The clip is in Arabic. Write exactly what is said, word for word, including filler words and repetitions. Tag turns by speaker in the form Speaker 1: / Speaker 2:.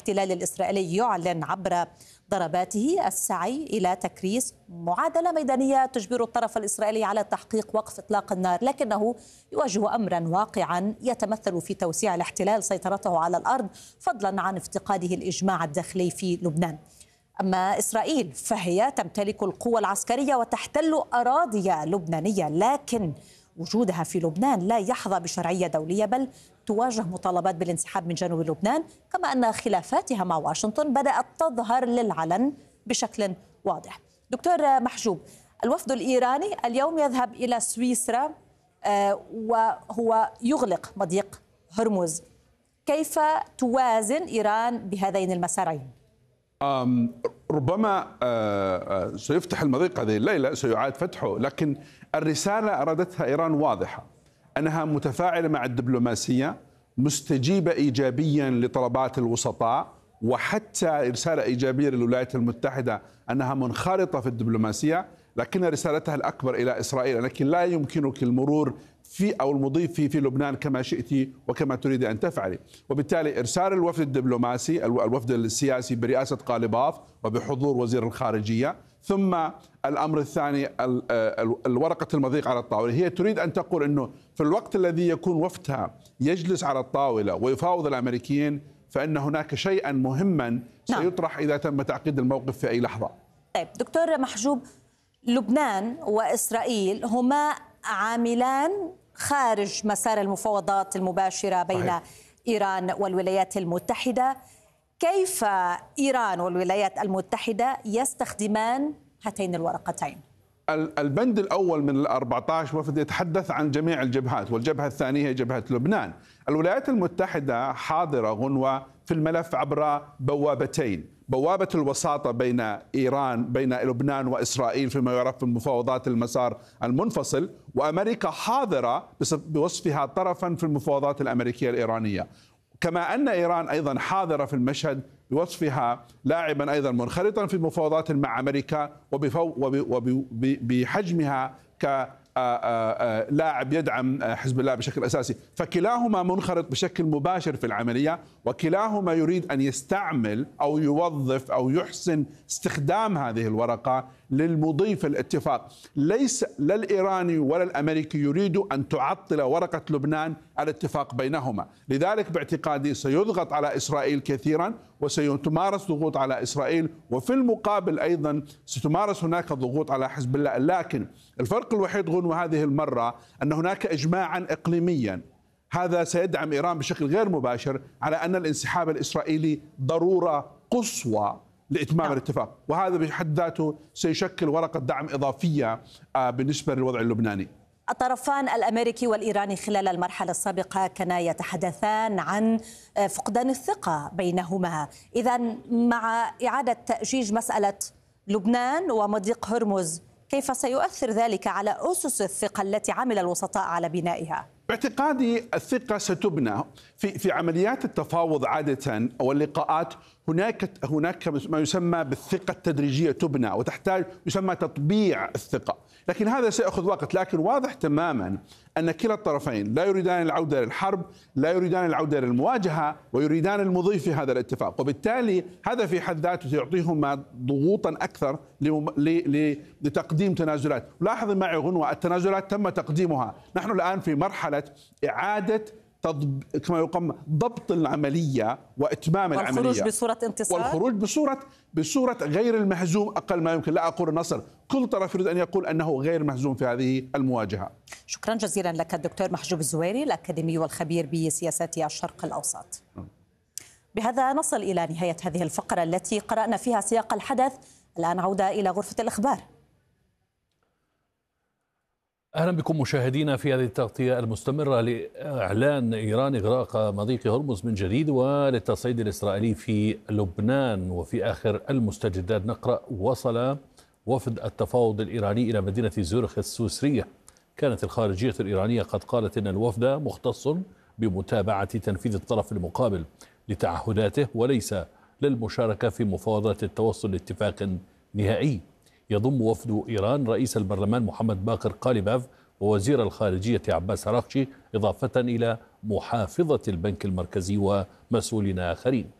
Speaker 1: الاحتلال الإسرائيلي يعلن عبر ضرباته السعي إلى تكريس معادلة ميدانية تجبر الطرف الإسرائيلي على تحقيق وقف إطلاق النار، لكنه يواجه أمرا واقعا يتمثل في توسيع الاحتلال سيطرته على الأرض فضلا عن افتقاده الإجماع الداخلي في لبنان. أما إسرائيل فهي تمتلك القوة العسكرية وتحتل أراضي لبنانية، لكن وجودها في لبنان لا يحظى بشرعية دولية، بل تواجه مطالبات بالانسحاب من جنوب لبنان، كما أن خلافاتها مع واشنطن بدأت تظهر للعلن بشكل واضح. دكتور محجوب، الوفد الإيراني اليوم يذهب إلى سويسرا وهو يغلق مضيق هرمز، كيف توازن إيران بهذين المسارين؟
Speaker 2: ربما سيفتح المضيق هذه الليلة، سيعاد فتحه، لكن الرسالة أرادتها إيران واضحة، أنها متفاعلة مع الدبلوماسية، مستجيبة إيجابيا لطلبات الوسطاء، وحتى رسالة إيجابية للولايات المتحدة أنها منخرطة في الدبلوماسية، لكن رسالتها الأكبر إلى إسرائيل، لكن لا يمكنك المرور في أو المضي في في لبنان كما شئت وكما تريد أن تفعلي. وبالتالي إرسال الوفد الدبلوماسي، الوفد السياسي برئاسة قالباف وبحضور وزير الخارجية، ثم الأمر الثاني الورقة المضيق على الطاولة. هي تريد أن تقول أنه في الوقت الذي يكون وفدها يجلس على الطاولة ويفاوض الأمريكيين، فإن هناك شيئا مهما سيطرح إذا تم تعقيد الموقف في أي لحظة.
Speaker 1: طيب دكتور محجوب، لبنان وإسرائيل هما عاملان خارج مسار المفاوضات المباشرة بين صحيح. إيران والولايات المتحدة، كيف إيران والولايات المتحدة يستخدمان هاتين الورقتين؟
Speaker 2: البند الأول من الأربعة عشر وفد يتحدث عن جميع الجبهات، والجبهة الثانية هي جبهة لبنان. الولايات المتحدة حاضرة غنوة في الملف عبر بوابتين: بوابة الوساطة بين إيران بين لبنان وإسرائيل فيما يعرف بالمفاوضات المسار المنفصل، وأمريكا حاضرة بوصفها طرفا في المفاوضات الأمريكية الإيرانية، كما أن إيران أيضا حاضرة في المشهد بوصفها لاعبا أيضا منخرطا في مفاوضات مع أمريكا وبحجمها ك لاعب يدعم حزب الله بشكل أساسي. فكلاهما منخرط بشكل مباشر في العملية، وكلاهما يريد أن يستعمل أو يوظف أو يحسن استخدام هذه الورقة للمضي في الاتفاق. ليس لا الإيراني ولا الأمريكي يريد أن تعطل ورقة لبنان الاتفاق بينهما. لذلك باعتقادي سيضغط على إسرائيل كثيرا وسيتمارس ضغوط على إسرائيل، وفي المقابل أيضا ستمارس هناك ضغوط على حزب الله. لكن الفرق الوحيد غنوة هذه المرة أن هناك إجماعا إقليميا، هذا سيدعم إيران بشكل غير مباشر على أن الانسحاب الإسرائيلي ضرورة قصوى لإتمام نعم. الاتفاق، وهذا بحد ذاته سيشكل ورقة دعم إضافية بالنسبة للوضع اللبناني.
Speaker 1: الطرفان الأمريكي والإيراني خلال المرحلة السابقة كانا يتحدثان عن فقدان الثقة بينهما، إذن مع إعادة تأجيج مسألة لبنان ومضيق هرمز، كيف سيؤثر ذلك على أسس الثقة التي عمل الوسطاء على بنائها؟ باعتقادي
Speaker 2: الثقة ستبنى في في عمليات التفاوض عادة أو اللقاءات. هناك هناك ما يسمى بالثقة التدريجية تبنى، وتحتاج يسمى تطبيع الثقة، لكن هذا سيأخذ وقت. لكن واضح تماما أن كلا الطرفين لا يريدان العودة للحرب، لا يريدان العودة للمواجهة، ويريدان المضي في هذا الاتفاق، وبالتالي هذا في حد ذاته سيعطيهما ضغوطا أكثر لتقديم تنازلات. لاحظ معي غنوة، التنازلات تم تقديمها، نحن الآن في مرحلة إعادة تضب... كما يقام ضبط العملية وإتمام
Speaker 1: والخروج
Speaker 2: العملية،
Speaker 1: والخروج بصورة انتصار،
Speaker 2: والخروج بصورة بصورة غير المهزوم أقل ما يمكن، لا أقول النصر. كل طرف يريد أن يقول أنه غير مهزوم في هذه المواجهة.
Speaker 1: شكرا جزيلا لك الدكتور محجوب الزويري، الأكاديمي والخبير بسياسات الشرق الأوسط. بهذا نصل إلى نهاية هذه الفقرة التي قرأنا فيها سياق الحدث. الآن عودة إلى غرفة الإخبار.
Speaker 3: أهلا بكم مشاهدينا في هذه التغطية المستمرة لإعلان إيران إغلاق مضيق هرمز من جديد وللتصعيد الإسرائيلي في لبنان. وفي آخر المستجدات نقرأ: وصل وفد التفاوض الإيراني إلى مدينة زيورخ السويسرية. كانت الخارجية الإيرانية قد قالت إن الوفد مختص بمتابعة تنفيذ الطرف المقابل لتعهداته وليس للمشاركة في مفاوضات التوصل لاتفاق نهائي. يضم وفد إيران رئيس البرلمان محمد باقر قالباف ووزير الخارجية عباس عراقچي، إضافة إلى محافظة البنك المركزي ومسؤولين آخرين.